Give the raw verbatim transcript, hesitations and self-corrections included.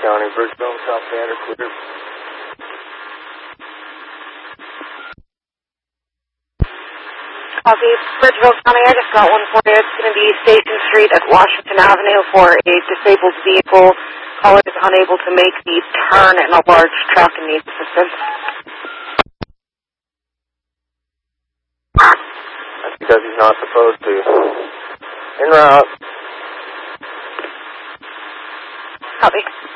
County, Bridgeville, South Bend are clear. Copy, Bridgeville County, I just got one for you. It's going to be Station Street at Washington Avenue for a disabled vehicle. Caller is unable to make the turn in a large truck and needs assistance. That's because he's not supposed to. En route. Copy.